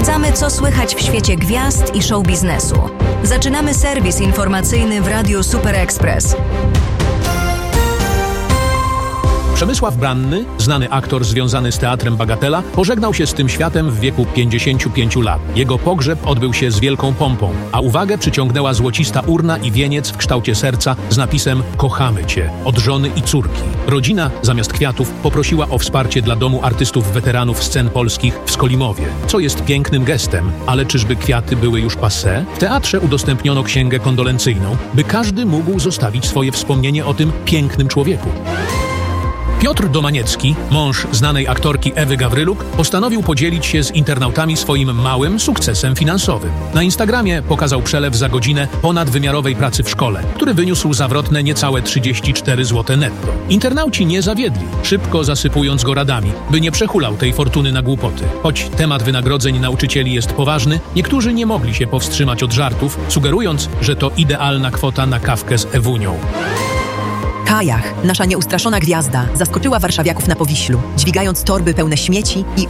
Sprawdzamy, co słychać w świecie gwiazd i show biznesu. Zaczynamy serwis informacyjny w Radiu Super Express. Przemysław Branny, znany aktor związany z teatrem Bagatela, pożegnał się z tym światem w wieku 55 lat. Jego pogrzeb odbył się z wielką pompą, a uwagę przyciągnęła złocista urna i wieniec w kształcie serca z napisem „Kochamy Cię” od żony i córki. Rodzina zamiast kwiatów poprosiła o wsparcie dla Domu Artystów Weteranów Scen Polskich w Skolimowie, co jest pięknym gestem, ale czyżby kwiaty były już passé? W teatrze udostępniono księgę kondolencyjną, by każdy mógł zostawić swoje wspomnienie o tym pięknym człowieku. Piotr Domaniecki, mąż znanej aktorki Ewy Gawryluk, postanowił podzielić się z internautami swoim małym sukcesem finansowym. Na Instagramie pokazał przelew za godzinę ponadwymiarowej pracy w szkole, który wyniósł zawrotne niecałe 34 zł netto. Internauci nie zawiedli, szybko zasypując go radami, by nie przehulał tej fortuny na głupoty. Choć temat wynagrodzeń nauczycieli jest poważny, niektórzy nie mogli się powstrzymać od żartów, sugerując, że to idealna kwota na kawkę z Ewunią. Kajach, nasza nieustraszona gwiazda, zaskoczyła warszawiaków na Powiślu, dźwigając torby pełne śmieci i